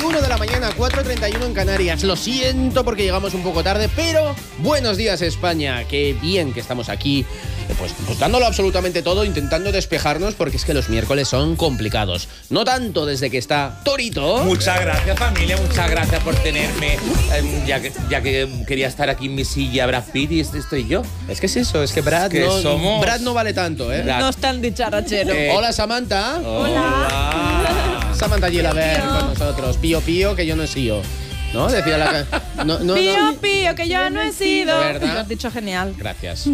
4:31 de la mañana, 4:31 en Canarias. Lo siento porque llegamos un poco tarde, pero buenos días, España. Qué bien que estamos aquí, pues dándolo absolutamente todo, intentando despejarnos, porque es que los miércoles son complicados. No tanto desde que está Torito. Muchas gracias, familia, muchas gracias por tenerme. Ya que quería estar aquí en mi silla Brad Pitt y estoy yo. Es que es eso, es que Brad, Brad no vale tanto, ¿eh? No es tan dicharachero. Hola, Samantha. Hola. Samantha Gilaber con nosotros. Pío Pío, que yo no he sido. ¿No? Decía la Pío Pío, que yo no he sido. ¿Verdad? Lo has dicho genial. Gracias.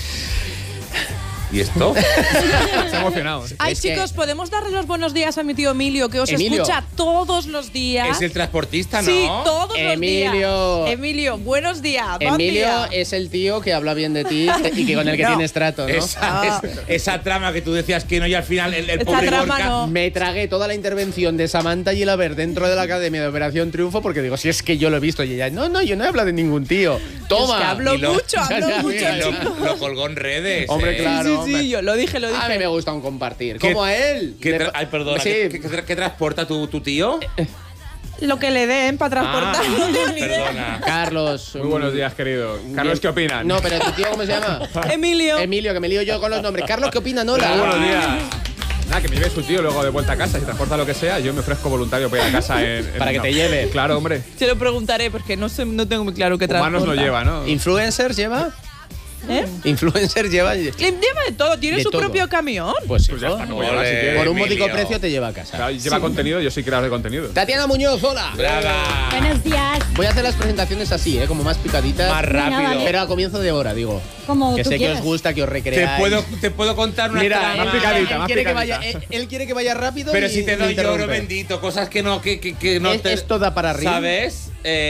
¿Y esto? Está emocionado. Ay, chicos, ¿podemos darle los buenos días a mi tío Emilio, que os escucha todos los días? Es el transportista, ¿no? Sí, todos los días. Emilio, buenos días. Emilio es el tío que habla bien de ti y que con el que tienes trato, ¿no? Esa trama que tú decías que no, y al final el pobre trama Gorka… no. Me tragué toda la intervención de Samantha Gilaber dentro de la Academia de Operación Triunfo porque digo, si es que yo lo he visto, y ella, no, yo no he hablado de ningún tío. Toma. Es que hablo mucho, Lo colgó en redes. Hombre, claro. Sí, yo lo dije. A mí me gusta un compartir. ¿Qué- Como a él. Ay, perdona. Sí. ¿Qué transporta tu tío? Lo que le den para transportar. No tengo ni idea. Perdona. Carlos. Muy buenos días, querido. Carlos, ¿qué opinan? No, pero tu tío, ¿cómo se llama? Emilio. Emilio, que me lío yo con los nombres. Carlos, ¿qué opina? Muy buenos Hola. días. Nada, que me lleve su tío luego de vuelta a casa. Si transporta lo que sea, yo me ofrezco voluntario para ir a casa Para que te lleve. Claro, hombre. Se lo preguntaré porque no tengo muy claro qué transporta. Humanos no lleva, ¿no? ¿Influencers lleva? ¿Eh? ¿Influencers lleva? Lleva de todo, tiene De su todo. propio camión. Pues sí, Pues ya está, no ¿no? voy a hablar, si quieres. Por un módico Emilio. precio te lleva a casa. Claro, lleva contenido, yo soy creador de contenido. Tatiana Muñoz, hola. Brava. Buenos días. Voy a hacer las presentaciones así, como más picaditas. Más rápido. vale. Pero a comienzo de hora, digo. Como Que tú sé que quieras. os gusta, que os recreáis. Te puedo contar una Mira, trama. más picadita, Él más quiere, que picadita. vaya, él quiere que vaya rápido. Pero y si te me doy yo oro interrumpe. bendito, cosas que no te… Esto da para arriba. ¿Sabes?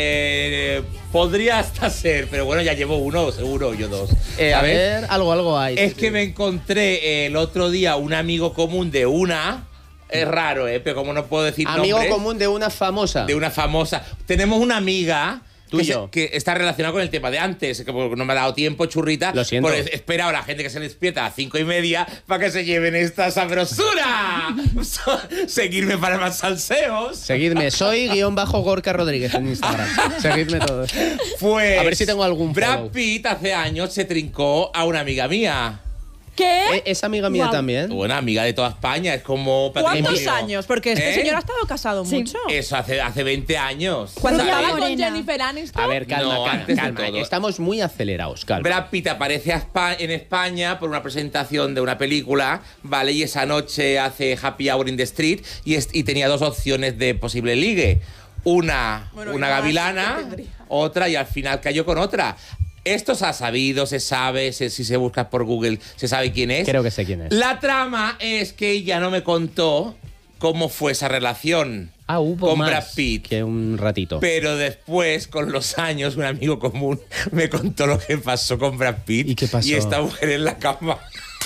Podría hasta ser, pero bueno, ya llevo uno, seguro, yo dos. A ¿Sabes? ver, algo hay. Es que me encontré el otro día un amigo común de una… Es raro, pero como no puedo decir Amigo nombres, común de una famosa. de una famosa. Tenemos una amiga Tú y yo. que está relacionada con el tema de antes, que porque no me ha dado tiempo, churrita. Lo siento. Pues he esperado a la gente que se despierta a las 5:30 para que se lleven esta sabrosura. Seguirme para más salseos. Seguidme, soy _Gorka Rodríguez en Instagram. Seguidme todos. Pues A ver si tengo algún Brad follow. Pitt hace años se trincó a una amiga mía. ¿Qué? ¿Es amiga mía Guau. también? Una amiga de toda España, es como ¿Cuántos patrimonio. años? Porque este señor ha estado casado Sí. mucho. Eso hace 20 años. Cuando Rubia estaba con morena. Jennifer Aniston. A ver, calma, No, calma, antes de calma. todo. Estamos muy acelerados, calma. Brad Pitt aparece en España por una presentación de una película, ¿vale? Y esa noche hace Happy Hour in the Street y tenía dos opciones de posible ligue. Una Bueno, una y más, gavilana, ¿qué tendría? otra, y al final cayó con otra. Esto se ha sabido, se sabe, si se busca por Google, se sabe quién es. Creo que sé quién es. La trama es que ella no me contó cómo fue esa relación Hubo con más Brad Pitt. que un ratito. Pero después, con los años, un amigo común me contó lo que pasó con Brad Pitt. ¿Y qué pasó? Y esta mujer en la cama.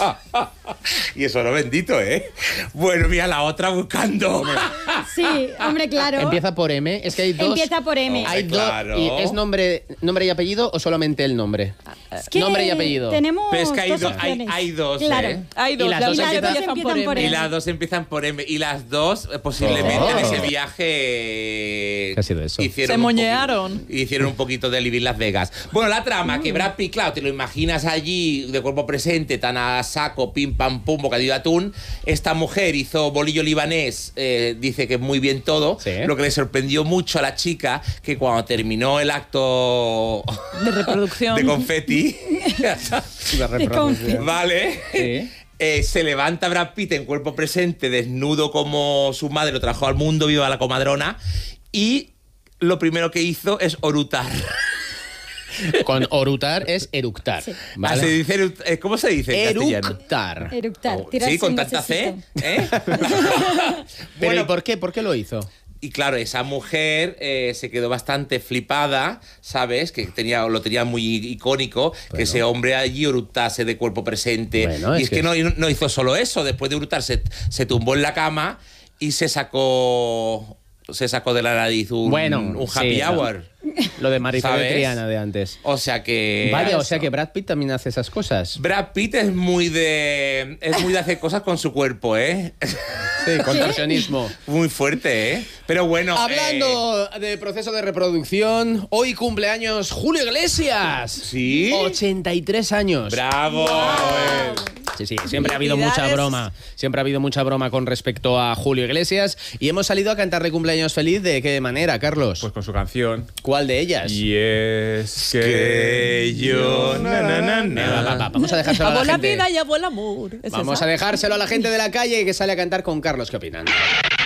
Y eso no bendito, ¿eh? Bueno, mira, la otra buscando. Sí, hombre, claro. Empieza por M. Es que hay dos. Empieza por M. Hombre, Hay dos. claro. ¿Y es nombre y apellido o solamente el nombre? Es que nombre y apellido. Tenemos Pero es que hay, dos hay, opciones. hay dos, Claro. ¿eh? Hay dos, Y las las dos dos empiezan empiezan por por M. Y las dos empiezan por M. Y las dos, posiblemente, Oh. en ese viaje… ¿Qué ha sido eso? Se un moñearon. poquito- Hicieron un poquito de Living Las Vegas. Bueno, la trama, que Brad Pitt, claro, te lo imaginas allí de cuerpo presente, tan a saco, pim, pam, pum, bocadillo de atún. Esta mujer hizo bolillo libanés, dice que muy bien todo. Sí. Lo que le sorprendió mucho a la chica, que cuando terminó el acto De reproducción. de confeti, De confi. ¿vale? Sí. Se levanta Brad Pitt en cuerpo presente, desnudo como su madre lo trajo al mundo, viva la comadrona, y lo primero que hizo es orutar. Con orutar es eructar. ¿vale? Se dice, ¿cómo se dice en castellano? Eructar. Eructar. Sí, tirarse con un tanta C, gasecito. ¿eh? Pero Bueno, ¿y por qué? ¿Por qué lo hizo? y claro, esa mujer se quedó bastante flipada, ¿sabes? Que lo tenía muy icónico, que ese hombre allí hurtase de cuerpo presente. Bueno, y es es que no hizo solo eso, después de hurtar se tumbó en la cama y se sacó de la nariz un happy sí, hour. Lo de Marifé de ¿Sabes? Triana de antes. O sea que... Vaya, o eso. sea que Brad Pitt también hace esas cosas. Brad Pitt es muy de hacer cosas con su cuerpo, ¿eh? Sí, contorsionismo. Muy fuerte, ¿eh? Pero bueno... Hablando de proceso de reproducción, hoy cumpleaños Julio Iglesias. ¿Sí? 83 años. ¡Bravo! Sí, sí, siempre ha habido mucha Felicidades. broma. Siempre ha habido mucha broma con respecto a Julio Iglesias. Y hemos salido a cantarle cumpleaños feliz. ¿De qué manera, Carlos? Pues con su canción. ¿Cuál de ellas? Y es que... Que yo... Na, na, na, Va, vamos a dejárselo a la Amo la gente. vida y amo el amor. ¿Es Vamos esa? a dejárselo a la gente de la calle que sale a cantar con Carlos. ¿Qué opinan?